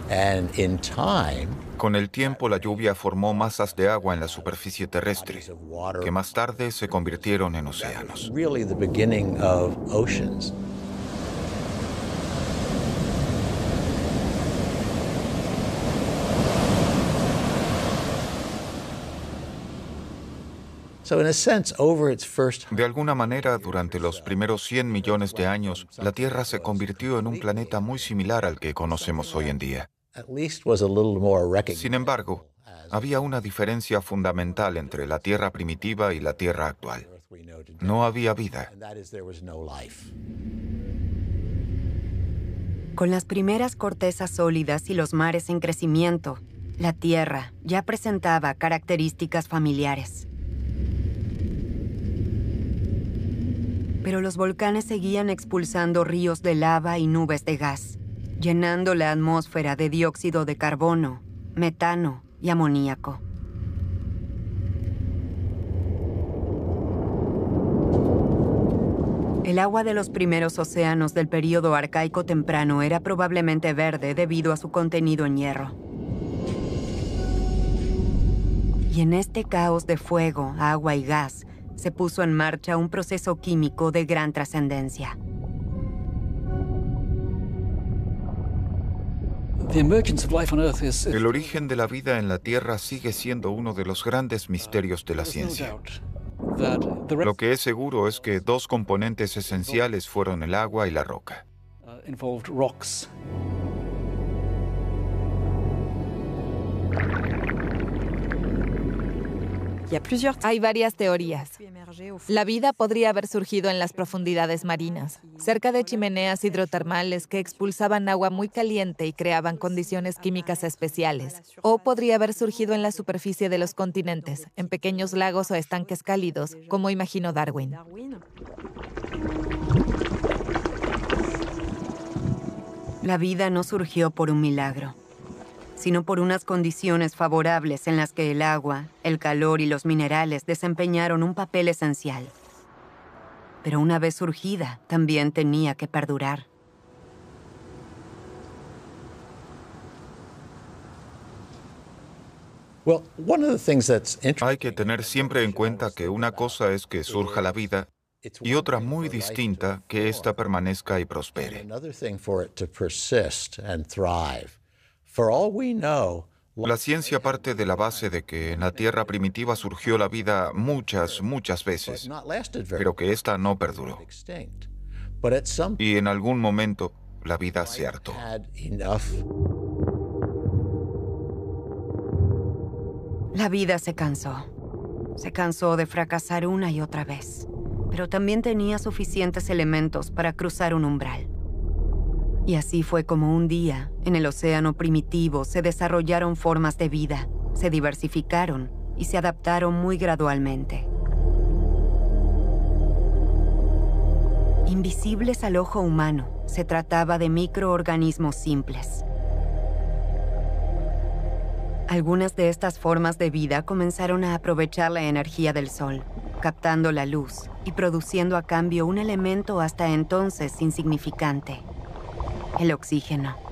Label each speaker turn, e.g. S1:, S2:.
S1: Con el tiempo, la lluvia formó masas de agua en la superficie terrestre, que más tarde se convirtieron en océanos. De alguna manera, durante los primeros 100 millones de años, la Tierra se convirtió en un planeta muy similar al que conocemos hoy en día. Sin embargo, había una diferencia fundamental entre la Tierra primitiva y la Tierra actual. No había vida.
S2: Con las primeras cortezas sólidas y los mares en crecimiento, la Tierra ya presentaba características familiares. Pero los volcanes seguían expulsando ríos de lava y nubes de gas, llenando la atmósfera de dióxido de carbono, metano y amoníaco. El agua de los primeros océanos del período arcaico temprano era probablemente verde debido a su contenido en hierro. Y en este caos de fuego, agua y gas, se puso en marcha un proceso químico de gran trascendencia.
S1: El origen de la vida en la Tierra sigue siendo uno de los grandes misterios de la ciencia. Lo que es seguro es que dos componentes esenciales fueron el agua y la roca.
S3: Hay varias teorías. La vida podría haber surgido en las profundidades marinas, cerca de chimeneas hidrotermales que expulsaban agua muy caliente y creaban condiciones químicas especiales. O podría haber surgido en la superficie de los continentes, en pequeños lagos o estanques cálidos, como imaginó Darwin.
S2: La vida no surgió por un milagro, sino por unas condiciones favorables en las que el agua, el calor y los minerales desempeñaron un papel esencial. Pero una vez surgida, también tenía que perdurar.
S1: Hay que tener siempre en cuenta que una cosa es que surja la vida y otra muy distinta que ésta permanezca y prospere. La ciencia parte de la base de que en la Tierra primitiva surgió la vida muchas veces, pero que ésta no perduró. Y en algún momento, la vida se hartó.
S2: La vida se cansó. Se cansó de fracasar una y otra vez, pero también tenía suficientes elementos para cruzar un umbral. Y así fue como un día, en el océano primitivo, se desarrollaron formas de vida, se diversificaron y se adaptaron muy gradualmente. Invisibles al ojo humano, se trataba de microorganismos simples. Algunas de estas formas de vida comenzaron a aprovechar la energía del sol, captando la luz y produciendo a cambio un elemento hasta entonces insignificante: el oxígeno.